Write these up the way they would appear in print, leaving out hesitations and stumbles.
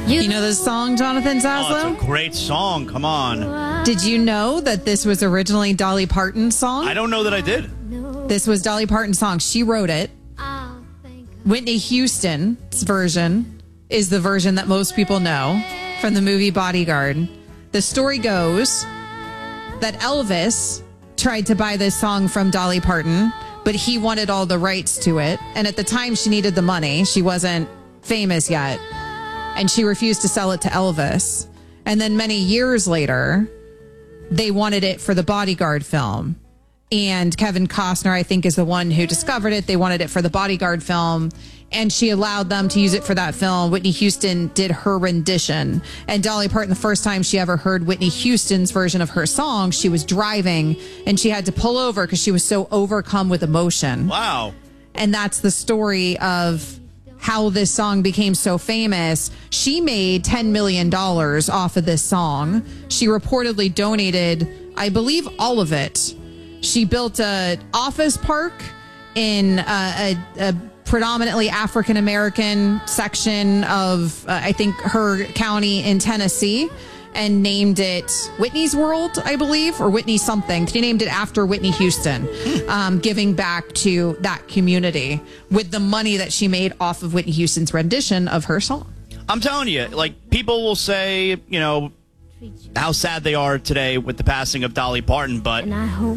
You know this song, Jonathan Zaslow? Oh, it's a great song. Come on. Did you know that this was originally Dolly Parton's song? I don't know that I did. This was Dolly Parton's song. She wrote it. Whitney Houston's version is the version that most people know from the movie Bodyguard. The story goes that Elvis tried to buy this song from Dolly Parton, but he wanted all the rights to it. And at the time, she needed the money. She wasn't famous yet. And she refused to sell it to Elvis. And then many years later, they wanted it for the Bodyguard film. And Kevin Costner, I think, is the one who discovered it. They wanted it for the Bodyguard film. And she allowed them to use it for that film. Whitney Houston did her rendition. And Dolly Parton, the first time she ever heard Whitney Houston's version of her song, she was driving and she had to pull over because she was so overcome with emotion. Wow. And that's the story of how this song became so famous. She made $10 million off of this song. She reportedly donated, I believe, all of it. She built an office park in a predominantly African-American section of, I think, her county in Tennessee, and named it Whitney's World, I believe, or Whitney something. She named it after Whitney Houston, giving back to that community with the money that she made off of Whitney Houston's rendition of her song. I'm telling you, like, people will say, you know, how sad they are today with the passing of Dolly Parton, but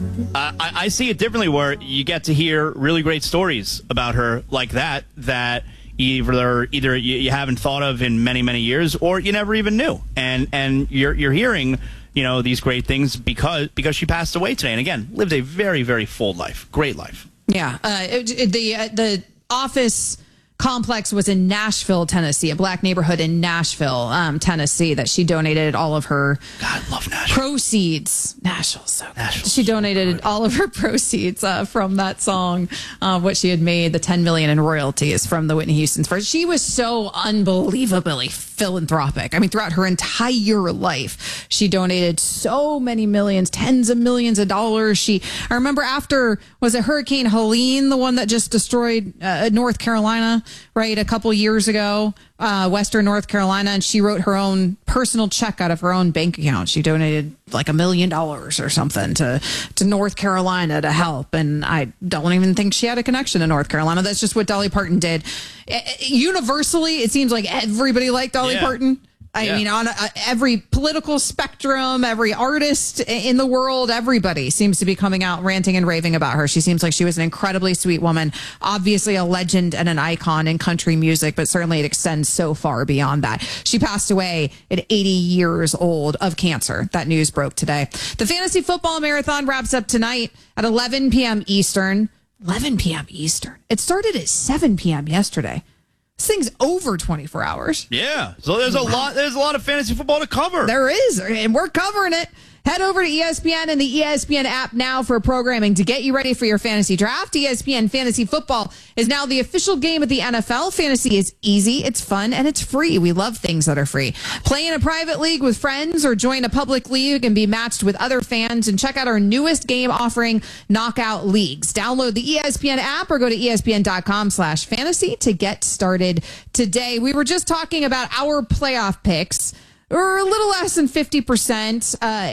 I see it differently, where you get to hear really great stories about her like that either you haven't thought of in many, many years, or you never even knew, and you're hearing, you know, these great things because she passed away today, and again, lived a very, very full life, great life. Yeah, the office complex was in Nashville, Tennessee, a black neighborhood in Nashville, Tennessee, that she donated all of her proceeds. Nashville, so good. She donated all of her proceeds from that song, what she had made, the $10 million in royalties from the Whitney Houston's first. She was so unbelievably philanthropic. I mean, throughout her entire life, she donated so many millions, tens of millions of dollars. I remember after, was it Hurricane Helene, the one that just destroyed North Carolina, right, a couple years ago, Western North Carolina, and she wrote her own personal check out of her own bank account. She donated like $1 million or something to North Carolina to help. And I don't even think she had a connection to North Carolina. That's just what Dolly Parton did. Universally, it seems like everybody liked Dolly Parton. I mean, on every political spectrum, every artist in the world, everybody seems to be coming out ranting and raving about her. She seems like she was an incredibly sweet woman, obviously a legend and an icon in country music, but certainly it extends so far beyond that. She passed away at 80 years old of cancer. That news broke today. The Fantasy Football Marathon wraps up tonight at 11 p.m. Eastern. 11 p.m. Eastern. It started at 7 p.m. yesterday. This thing's over 24 hours. Yeah. So there's a lot of fantasy football to cover. There is, and we're covering it. Head over to ESPN and the ESPN app now for programming to get you ready for your fantasy draft. ESPN Fantasy Football is now the official game of the NFL. Fantasy is easy, it's fun, and it's free. We love things that are free. Play in a private league with friends or join a public league and be matched with other fans, and check out our newest game offering, Knockout Leagues. Download the ESPN app or go to ESPN.com/fantasy to get started today. We were just talking about our playoff picks. Or a little less than 50%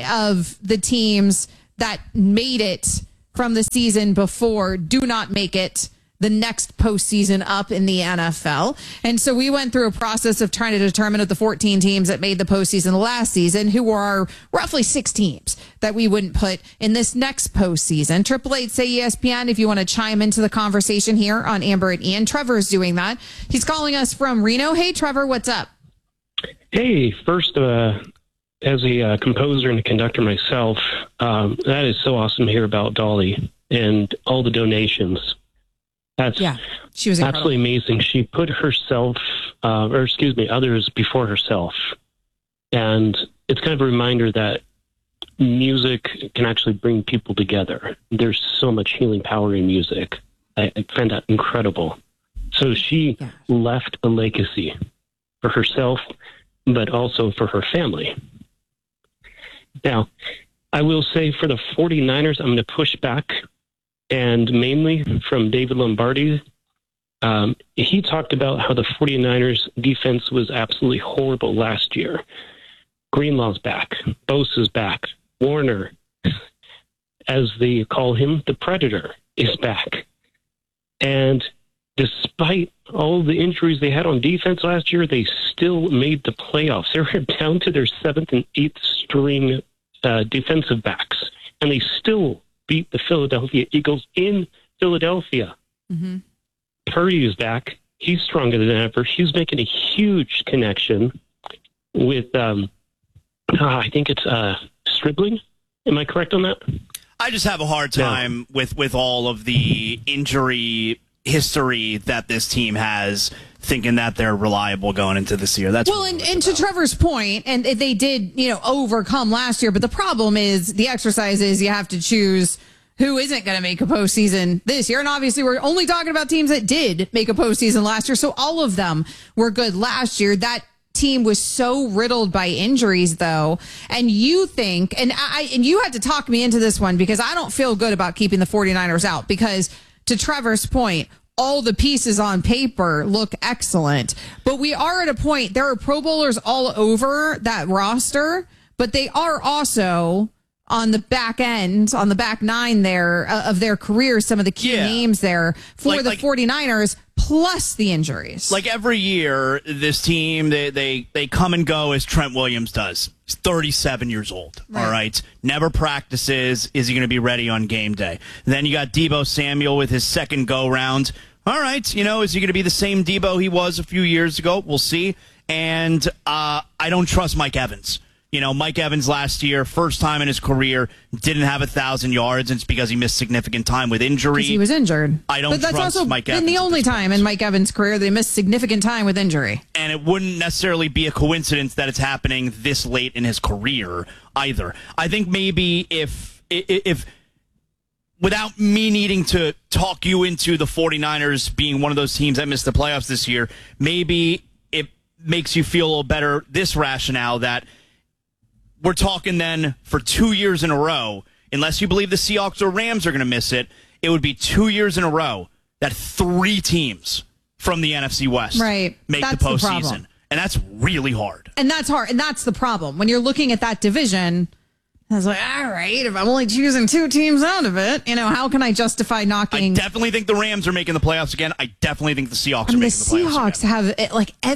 of the teams that made it from the season before do not make it the next postseason up in the NFL. And so we went through a process of trying to determine of the 14 teams that made the postseason last season, who are roughly 6 teams that we wouldn't put in this next postseason. 888-SAY-ESPN if you want to chime into the conversation here on Amber and Ian. Trevor is doing that. He's calling us from Reno. Hey, Trevor, what's up? Hey, first, as a composer and a conductor myself, that is so awesome to hear about Dolly and all the donations. That's she was incredible. Absolutely amazing. She put herself, others before herself. And it's kind of a reminder that music can actually bring people together. There's so much healing power in music. I find that incredible. So she left a legacy for herself, but also for her family. Now, I will say for the 49ers, I'm going to push back, and mainly from David Lombardi. he talked about how the 49ers defense was absolutely horrible last year. Greenlaw's back. Bosa's back. Warner, as they call him, the Predator, is back. And despite all the injuries they had on defense last year, they still made the playoffs. They were down to their 7th and 8th string defensive backs, and they still beat the Philadelphia Eagles in Philadelphia. Mm-hmm. Purdy is back. He's stronger than ever. He's making a huge connection with, I think it's Stribling. Am I correct on that? I just have a hard time with all of the injury history that this team has, thinking that they're reliable going into this year. That's well, and to Trevor's point, and they did, overcome last year. But the problem is the exercise is you have to choose who isn't going to make a postseason this year. And obviously, we're only talking about teams that did make a postseason last year. So all of them were good last year. That team was so riddled by injuries, though. And you think, and you had to talk me into this one because I don't feel good about keeping the 49ers out because, to Trevor's point, all the pieces on paper look excellent. But we are at a point, there are Pro Bowlers all over that roster, but they are also on the back end, on the back nine there of their careers, some of the key names there for the 49ers, plus the injuries. Like every year, this team, they come and go as Trent Williams does. He's 37 years old, all right? Never practices. Is he going to be ready on game day? Then you got Deebo Samuel with his second go-round. All right, is he going to be the same Deebo he was a few years ago? We'll see. And I don't trust Mike Evans. Mike Evans last year, first time in his career, didn't have 1,000 yards, and it's because he missed significant time with injury. He was injured. I don't trust Mike Evans. But that's also been the only time in Mike Evans' career they missed significant time with injury. And it wouldn't necessarily be a coincidence that it's happening this late in his career either. I think maybe if without me needing to talk you into the 49ers being one of those teams that missed the playoffs this year, maybe it makes you feel a little better, this rationale that we're talking then for 2 years in a row, unless you believe the Seahawks or Rams are going to miss it, it would be 2 years in a row that 3 teams from the NFC West make the postseason. And that's really hard. And that's hard. And that's the problem. When you're looking at that division, I was like, all right, if I'm only choosing 2 teams out of it, how can I justify knocking? I definitely think the Rams are making the playoffs again. I definitely think the Seahawks are making the playoffs again. The Seahawks have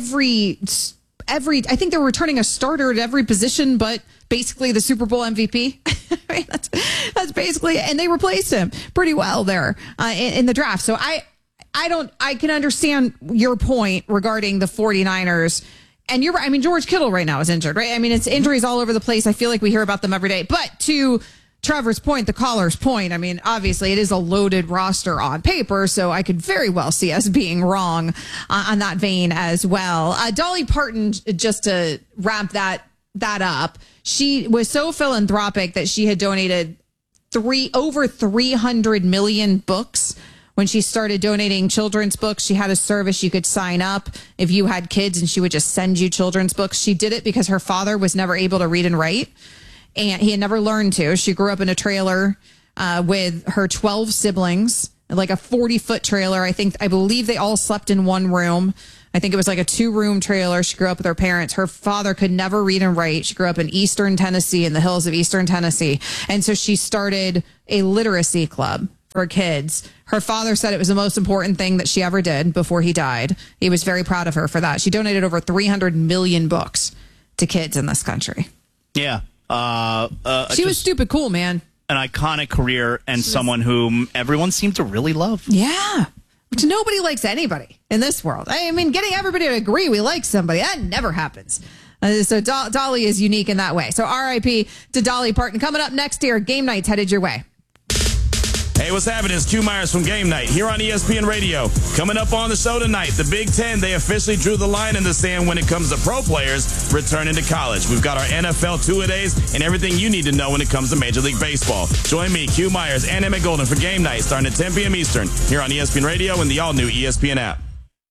every, I think they're returning a starter at every position, but basically the Super Bowl MVP. That's basically, and they replaced him pretty well there in the draft. So I can understand your point regarding the 49ers. And you're right. I mean, George Kittle right now is injured, right? I mean, it's injuries all over the place. I feel like we hear about them every day. But to Trevor's point, the caller's point, I mean, obviously it is a loaded roster on paper, so I could very well see us being wrong on that vein as well. Dolly Parton, just to wrap that up, she was so philanthropic that she had donated over 300 million books. When she started donating children's books, she had a service you could sign up if you had kids, and she would just send you children's books. She did it because her father was never able to read and write, and he had never learned to. She grew up in a trailer with her 12 siblings, like a 40-foot trailer. I believe they all slept in one room. I think it was like a 2-room trailer. She grew up with her parents. Her father could never read and write. She grew up in Eastern Tennessee, in the hills of Eastern Tennessee. And so she started a literacy club for kids. Her father said it was the most important thing that she ever did before he died. He was very proud of her for that. She donated over 300 million books to kids in this country. Yeah. She was stupid cool, man. An iconic career and someone whom everyone seemed to really love. Yeah. Which nobody likes anybody in this world. I mean, getting everybody to agree we like somebody, that never happens. So Dolly is unique in that way. So RIP to Dolly Parton. Coming up next year, Game Night's headed your way. Hey, what's happening? It's Q Myers from Game Night here on ESPN Radio. Coming up on the show tonight, the Big Ten, they officially drew the line in the sand when it comes to pro players returning to college. We've got our NFL two-a-days and everything you need to know when it comes to Major League Baseball. Join me, Q Myers, and Emmett Golden for Game Night starting at 10 p.m. Eastern here on ESPN Radio and the all-new ESPN app.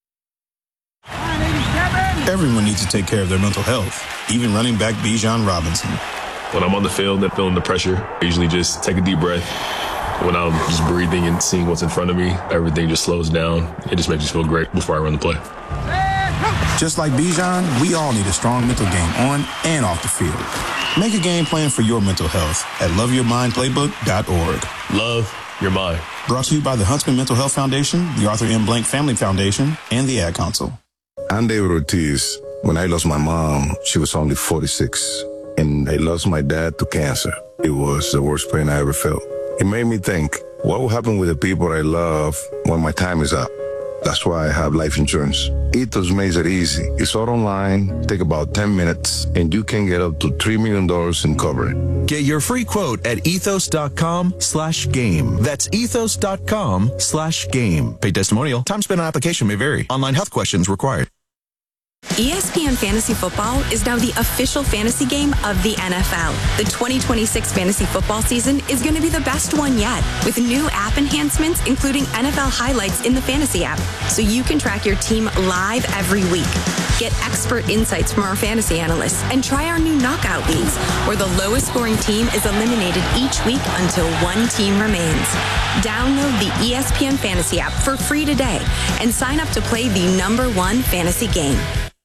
Everyone needs to take care of their mental health, even running back Bijan Robinson. When I'm on the field and feeling the pressure, I usually just take a deep breath, When I'm just breathing and seeing what's in front of me, everything just slows down. It just makes me feel great before I run the play. Just like Bijan, we all need a strong mental game on and off the field. Make a game plan for your mental health at loveyourmindplaybook.org. Love your mind. Brought to you by the Huntsman Mental Health Foundation, the Arthur M. Blank Family Foundation, and the Ad Council. I'm David Ortiz. When I lost my mom, she was only 46, and I lost my dad to cancer. It was the worst pain I ever felt. It made me think, what will happen with the people I love when my time is up? That's why I have life insurance. Ethos makes it easy. It's all online, take about 10 minutes, and you can get up to $3 million in coverage. Get your free quote at ethos.com/game. That's ethos.com/game. Paid testimonial. Time spent on application may vary. Online health questions required. ESPN Fantasy Football is now the official fantasy game of the NFL. The 2026 fantasy football season is going to be the best one yet, with new app enhancements, including NFL highlights in the fantasy app, so you can track your team live every week. Get expert insights from our fantasy analysts and try our new knockout leagues, where the lowest scoring team is eliminated each week until one team remains. Download the ESPN Fantasy app for free today and sign up to play the #1 fantasy game.